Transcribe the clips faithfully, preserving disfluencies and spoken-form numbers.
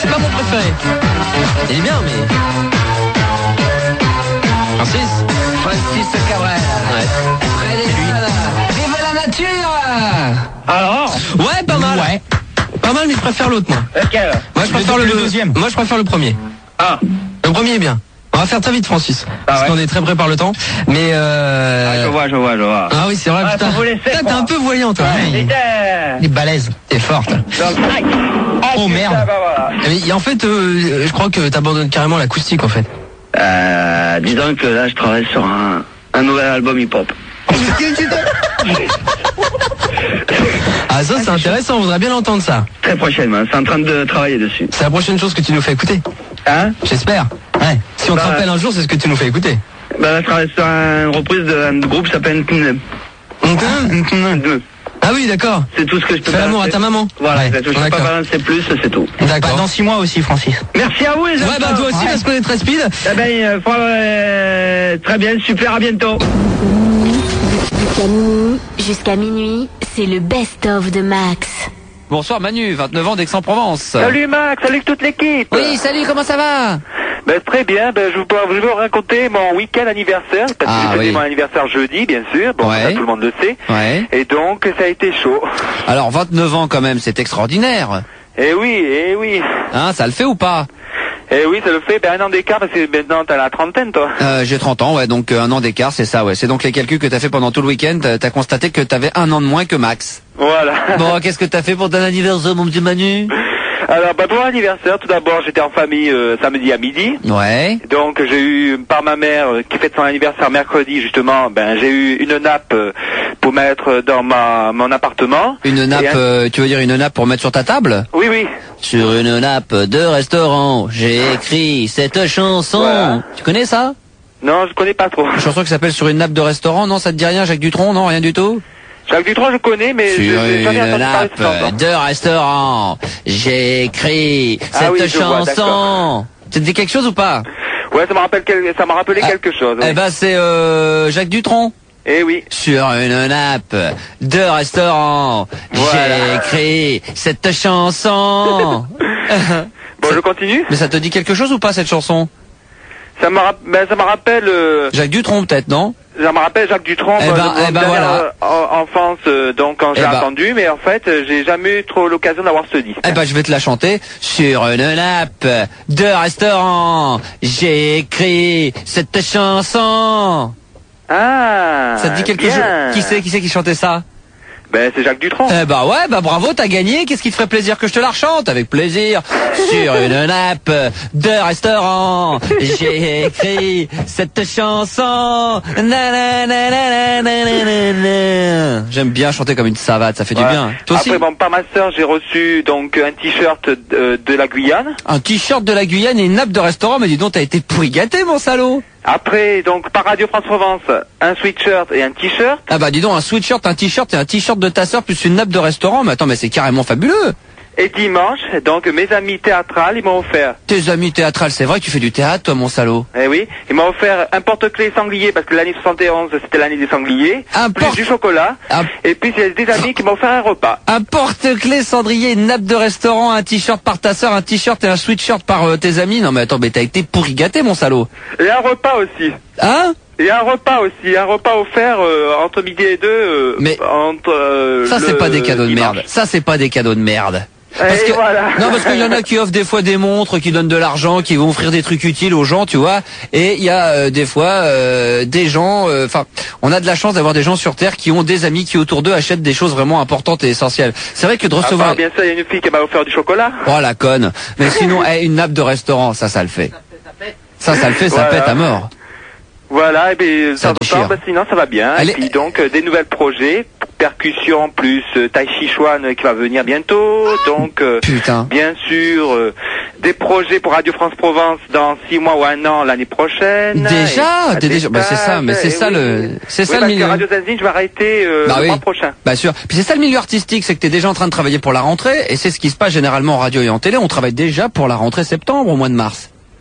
c'est pas mon préféré. Il est bien, mais... Francis Francis Cabrel. Ouais. Fred et vive la nature. Alors Ouais, pas mal. Ouais. Pas mal, mais je préfère l'autre, moi. Lequel? Moi, je préfère le, le deuxième. Moi, je préfère le premier. Ah. Le premier est bien. On va faire très vite, Francis. Ah parce ouais. qu'on est très près par le temps. Mais euh... Ah, je vois, je vois, je vois. Ah oui, c'est vrai, Ah, putain. faut vous laisser, Putain, t'es quoi. un peu voyant, toi. Ouais, putain. Il est balèze. T'es forte. Donc, aïe. Ah, Oh, putain, merde. bah, voilà. Mais en fait, euh, je crois que t'abandonnes carrément l'acoustique, en fait. Euh, disons que là, je travaille sur un, un nouvel album hip-hop. Ah, ça, c'est intéressant. On voudrait bien l'entendre, ça. Très prochainement, c'est en train de travailler dessus. C'est la prochaine chose que tu nous fais écouter. Hein? J'espère. Ouais. Si on te Bah, rappelle un jour, c'est ce que tu nous fais écouter. Bah là, je travaille sur une reprise d'un groupe qui s'appelle Nkne. Nkne. Ah oui, d'accord. C'est tout ce que je peux Fais l'amour à ta maman. Voilà, Ouais, c'est tout. Je peux pas d'accord. balancer plus, c'est tout. D'accord. Dans six mois aussi, Francis. Merci à vous, les Ouais, bah toi aussi, Ouais. parce qu'on est très speed. Eh ben, euh, faut- euh, très bien, super, à bientôt. Jusqu'à minuit, jusqu'à minuit, c'est le best-of de Max. Bonsoir Manu, vingt-neuf ans d'Aix-en-Provence. Salut Max, salut toute l'équipe. Oui, salut, comment ça va? Ben, très bien, ben, je, vous, je vais vous raconter mon week-end anniversaire, parce Ah, que j'ai fêté oui. mon anniversaire jeudi, bien sûr, bon, Ouais. ça, tout le monde le sait, Ouais. et donc ça a été chaud. Alors vingt-neuf ans quand même, c'est extraordinaire. Eh oui, eh oui, Hein, ça le fait ou pas? eh oui, ça le fait, ben un an d'écart, parce que maintenant t'as la trentaine, toi. euh, J'ai trente ans, ouais, donc euh, un an d'écart, c'est ça, ouais. C'est donc les calculs que t'as fait pendant tout le week-end, t'as t'as constaté que t'avais un an de moins que Max. Voilà. Bon, qu'est-ce que t'as fait pour ton anniversaire, mon petit Manu? Alors, ben, pour l'anniversaire, tout d'abord, j'étais en famille euh, samedi à midi. Ouais. Donc j'ai eu par ma mère euh, qui fête son anniversaire mercredi justement, ben j'ai eu une nappe euh, pour mettre dans ma mon appartement. Une nappe, Et un- euh, tu veux dire une nappe pour mettre sur ta table? Oui oui. Sur une nappe de restaurant, j'ai écrit cette chanson. Voilà. Tu connais ça? Non, je connais pas trop. Une chanson qui s'appelle Sur une nappe de restaurant, non, ça te dit rien, Jacques Dutronc? Non, rien du tout? Jacques Dutronc je connais mais je Sur j'ai jamais une entendu parler de cette nappe chanson. de restaurant, j'ai écrit Ah cette oui, je vois, chanson. d'accord. Ça te dit quelque chose ou pas? Ouais, ça m'a rappelé quel... ça m'a rappelé Ah, quelque chose. Eh Oui. ben c'est euh, Jacques Dutronc. Eh oui. Sur une nappe de restaurant, Voilà. j'ai écrit cette chanson. Bon, je continue. Mais ça te dit quelque chose ou pas cette chanson? Ça me rapp- ben, ça me rappelle euh, Jacques Dutronc peut-être, non? ça me rappelle Jacques Dutronc Eh euh, ben, de mon eh ben, dernière, voilà. euh, en- enfance euh, donc quand Eh j'ai ben. entendu mais en fait euh, j'ai jamais eu trop l'occasion d'avoir ce disque. Eh ben je vais te la chanter. Sur une nappe de restaurant, j'ai écrit cette chanson. Ah. Ça te dit quelque bien. chose? Qui c'est qui c'est qui chantait ça? Ben c'est Jacques Dutronc. Eh bah ouais, bah bravo, t'as gagné. Qu'est-ce qui te ferait plaisir que je te la rechante? Avec plaisir. Sur une nappe de restaurant, j'ai écrit cette chanson. Na, na, na, na, na, na, na, na. J'aime bien chanter comme une savate, ça fait Voilà. du bien. Toi aussi? Après, bon, par ma sœur, j'ai reçu donc un t-shirt de, de la Guyane. Un t-shirt de la Guyane et une nappe de restaurant, mais dis donc, t'as été pourri gâté, mon salaud. Après, donc, par Radio France Provence, un sweatshirt et un t-shirt. Ah bah dis donc, un sweatshirt, un t-shirt et un t-shirt de ta sœur plus une nappe de restaurant. Mais attends, mais c'est carrément fabuleux. Et dimanche, donc, mes amis théâtrales, ils m'ont offert. Tes amis théâtrales, c'est vrai que tu fais du théâtre, toi, mon salaud. Eh oui, ils m'ont offert un porte-clés sanglier, parce que l'année soixante et onze, c'était l'année des sangliers. Un plus porte- du chocolat. Un- Et puis, il y a des amis qui m'ont offert un repas. Un porte-clés cendrier, une nappe de restaurant, un t-shirt par ta sœur, un t-shirt et un sweatshirt par euh, tes amis. Non mais attends, mais t'as été pourri gâté, mon salaud. Et un repas aussi. Hein? Et un repas aussi, un repas offert euh, entre midi et deux. Euh, Mais entre, euh, Ça, c'est le pas des cadeaux de dimanche. merde. Ça, c'est pas des cadeaux de merde. Parce Et que, voilà. Non, parce qu'il y en a qui offrent des fois des montres, qui donnent de l'argent, qui vont offrir des trucs utiles aux gens, tu vois. Et il y a euh, des fois euh, des gens, enfin, on a de la chance d'avoir des gens sur Terre qui ont des amis qui autour d'eux achètent des choses vraiment importantes et essentielles. C'est vrai que de recevoir... Ah, bien sûr, il y a une fille qui m'a offert du chocolat. Oh la conne. Mais sinon, eh, une nappe de restaurant, ça, ça le fait. Ça, ça le fait, ça Voilà. pète à mort. Voilà, et bien, Ça ça déchire. bah, sinon ça va bien. Allez. Et puis donc euh, des nouvelles projets, percussion plus euh, Tai Chi Chuan euh, qui va venir bientôt. Donc euh, Putain. bien sûr euh, des projets pour Radio France Provence dans six mois ou un an l'année prochaine. Déjà, Et- t'es déjà- bah, c'est ça, mais c'est et ça oui. le- c'est Oui, ça le parce que milieu. Radio Zazine, je vais arrêter euh, Bah le oui. mois prochain. Bah sûr. Puis c'est ça le milieu artistique, c'est que t'es déjà en train de travailler pour la rentrée, et c'est ce qui se passe généralement en radio et en télé. On travaille déjà pour la rentrée septembre au mois de mars.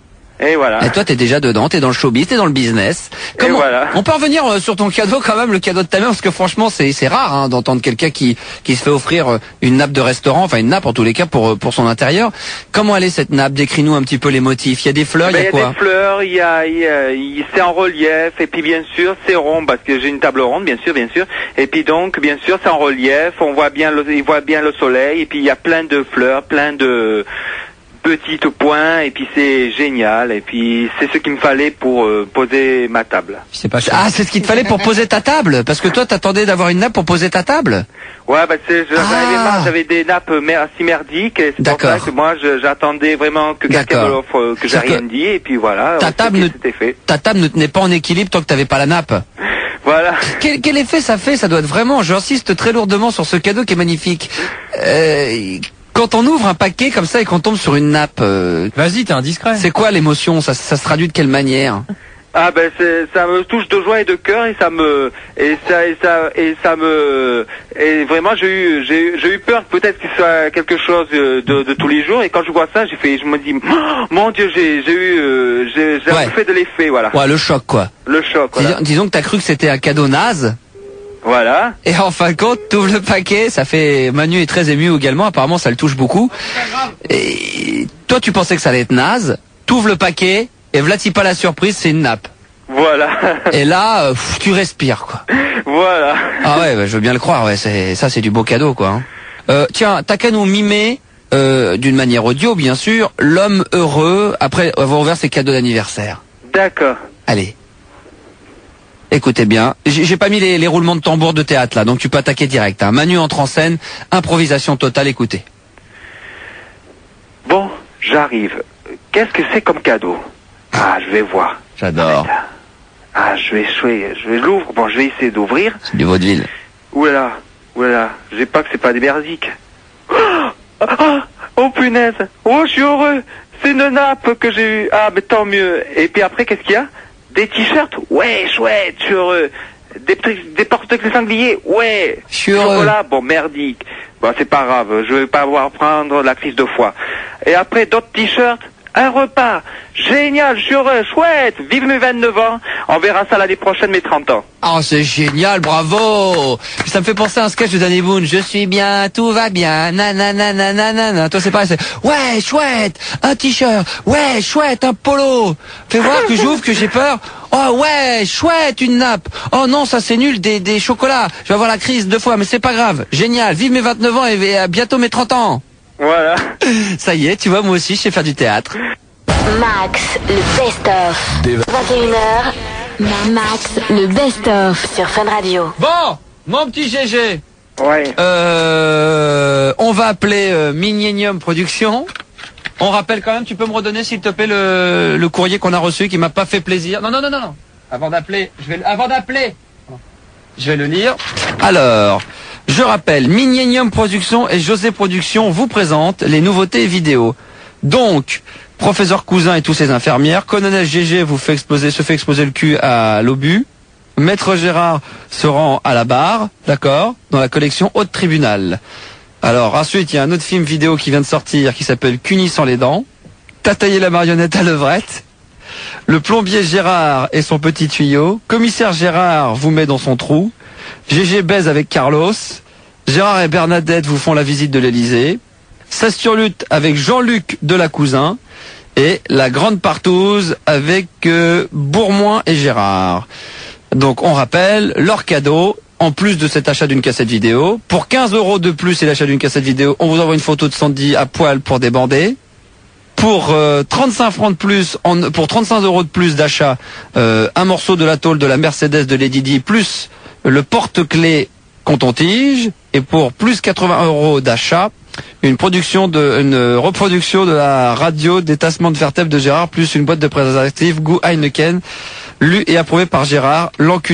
Et voilà. Et toi, t'es déjà dedans, t'es dans le showbiz, t'es dans le business. Comment, Et voilà. On peut revenir euh, sur ton cadeau quand même, le cadeau de ta mère, parce que franchement, c'est c'est rare hein, d'entendre quelqu'un qui qui se fait offrir euh, une nappe de restaurant, enfin une nappe en tous les cas pour euh, pour son intérieur. Comment elle est cette nappe? Décris-nous un petit peu les motifs. Il y a des fleurs, il Ben, y a il y a quoi? des fleurs, il y a, il y a- il- c'est en relief, et puis bien sûr c'est rond parce que j'ai une table ronde, bien sûr, bien sûr. Et puis donc, bien sûr, c'est en relief. On voit bien, le, il voit bien le soleil, et puis il y a plein de fleurs, plein de petites points, et puis c'est génial. Et puis c'est ce qu'il me fallait pour euh, poser ma table. C'est pas cher. Ah, c'est ce qu'il te fallait pour poser ta table? Parce que toi, t'attendais d'avoir une nappe pour poser ta table? Ouais, bah c'est, j'en Ah. avais marre, j'avais des nappes mer- si merdiques, et c'est pour D'accord. ça que moi je- j'attendais vraiment que quelqu'un D'accord. me l'offre, euh, que j'ai C'est-à-dire rien dit, et puis voilà. Ta euh, table c'était- ne- c'était fait. Ta table ne tenait pas en équilibre tant que t'avais pas la nappe. Voilà. Quel, quel effet ça fait? Ça doit être vraiment, j'insiste très lourdement sur ce cadeau qui est magnifique. Euh, quand on ouvre un paquet comme ça et qu'on tombe sur une nappe, euh, Vas-y, t'es indiscret. c'est quoi l'émotion? ça, ça se traduit de quelle manière? Ah ben c'est, ça me touche de joie et de cœur, et ça me et ça et ça et ça me et vraiment j'ai eu j'ai eu j'ai eu peur que peut-être qu'il soit quelque chose de, de, de tous les jours, et quand je vois ça j'ai fait je me dis oh, mon Dieu, j'ai j'ai eu euh, j'ai j'ai Ouais. fait de l'effet, voilà. Ouais, le choc quoi. Le choc, voilà. Disons, disons que t'as cru que c'était un cadeau naze. Voilà. Et en fin de compte, t'ouvres le paquet, ça fait... Manu est très ému également, apparemment ça le touche beaucoup. Et toi tu pensais que ça allait être naze, t'ouvres le paquet, et v'là-t-il pas la surprise, c'est une nappe. Voilà. Et là, euh, pff, tu respires quoi. Voilà. Ah ouais, bah, je veux bien le croire, ouais, c'est, ça c'est du beau cadeau quoi. hein. Euh, tiens, t'as qu'à nous mimer, euh, d'une manière audio bien sûr, l'homme heureux après avoir ouvert ses cadeaux d'anniversaire. D'accord. Allez. Écoutez bien, j'ai j'ai pas mis les, les roulements de tambour de théâtre là, donc tu peux attaquer direct. Hein. Manu entre en scène, improvisation totale, écoutez. Bon, j'arrive. Qu'est-ce que c'est comme cadeau? Ah, je vais voir. J'adore. Ah, je vais je vais je vais l'ouvrir. Bon, je vais essayer d'ouvrir. C'est du vaudeville. Oulala, oulala, j'ai pas que c'est pas des merdiques. Oh, ah, oh punaise, oh je suis heureux, c'est une nappe que j'ai eue, ah mais tant mieux. Et puis après qu'est-ce qu'il y a? Des t-shirts? Ouais, chouette, je suis heureux. Des, petits- des porte-clés sangliers? Ouais. Je suis heureux. Chocolat? Bon, merdique. Bon, c'est pas grave, je vais pas avoir à prendre la crise de foie. Et après d'autres t-shirts? Un repas. Génial, je suis heureux, chouette. Vive mes vingt-neuf ans. On verra ça l'année prochaine, mes trente ans. Oh, c'est génial, bravo. Ça me fait penser à un sketch de Danny Boone. Je suis bien, tout va bien, nanana, nanana. Toi, c'est pareil, c'est ouais, chouette, un t-shirt, ouais, chouette, un polo. Fais voir que j'ouvre, que j'ai peur. Oh ouais, chouette, une nappe. Oh non, ça c'est nul, des, des chocolats. Je vais avoir la crise deux fois, mais c'est pas grave. Génial, vive mes vingt-neuf ans et, et à bientôt mes trente ans. Voilà. Ça y est, tu vois, moi aussi, je sais faire du théâtre. Max, le best-of. vingt et une heures, Max, le best-of sur Fun Radio. Bon, mon petit G G. Ouais. Euh, on va appeler euh, Millennium Productions. On rappelle quand même, tu peux me redonner s'il te plaît le, le courrier qu'on a reçu qui m'a pas fait plaisir. Non, non, non, non, non. Avant d'appeler, je vais, le- avant d'appeler, je vais le lire. Alors, je rappelle, Millennium Productions et José Productions vous présentent les nouveautés vidéo. Donc, Professeur Cousin et tous ses infirmières, Colonel G G vous fait exploser, se fait exploser le cul à l'obus. Maître Gérard se rend à la barre, d'accord, dans la collection Haute Tribunal. Alors ensuite, il y a un autre film vidéo qui vient de sortir qui s'appelle Cuny sans les dents. T'as taillé la marionnette à levrette. Le plombier Gérard et son petit tuyau. Commissaire Gérard vous met dans son trou. G G baise avec Carlos. Gérard et Bernadette vous font la visite de l'Élysée. Sasturlutte avec Jean-Luc Delacousin. Et la grande partouze avec euh, Bourmoin et Gérard. Donc on rappelle, leur cadeau, en plus de cet achat d'une cassette vidéo, pour quinze euros de plus et l'achat d'une cassette vidéo, on vous envoie une photo de Sandy à poil pour débander. Pour euh, trente-cinq francs de plus, en, pour trente-cinq euros de plus d'achat, euh, un morceau de la tôle de la Mercedes de Lady Di, plus le porte-clés Conton-Tige. Et pour plus quatre-vingts euros d'achat, une production de, une reproduction de la radio des tassements de vertèbres de Gérard, plus une boîte de préservatifs goût Heineken, lu et approuvé par Gérard, l'enculé.